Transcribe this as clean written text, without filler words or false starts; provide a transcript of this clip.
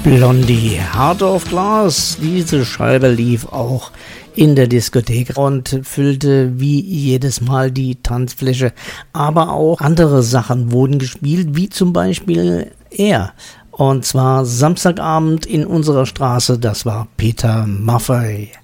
Blondie, Heart of Glass. Diese Scheibe lief auch in der Diskothek und füllte wie jedes Mal die Tanzfläche. Aber auch andere Sachen wurden gespielt, wie zum Beispiel er. Und zwar Samstagabend in unserer Straße, das war Peter Maffay.